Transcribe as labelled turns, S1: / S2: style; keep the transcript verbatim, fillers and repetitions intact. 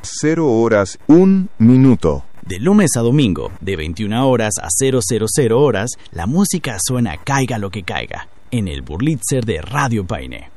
S1: cero horas un minuto.
S2: De lunes a domingo, de veintiuna horas a cero horas, la música suena caiga lo que caiga, en el Burlitzer de Radio Paine.